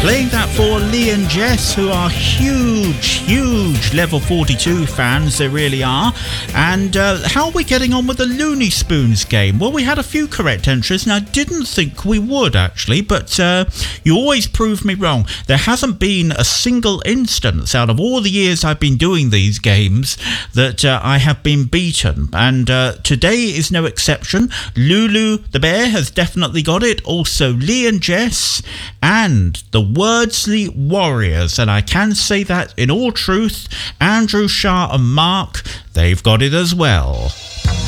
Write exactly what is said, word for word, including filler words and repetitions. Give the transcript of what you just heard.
Playing that for Lee and Jess, who are huge, huge Level forty-two fans, they really are. And uh, how are we getting on with the Looney Spoons game? Well, we had a few correct entries, and I didn't think we would, actually, but uh, you always prove me wrong. There hasn't been a single instance out of all the years I've been doing these games that uh, I have been beaten, and uh, today is no exception. Lulu the Bear has definitely got it, also Lee and Jess, and the Wordsley Warriors, and I can say that in all truth, Andrew, Shah and Mark, they've got it as well.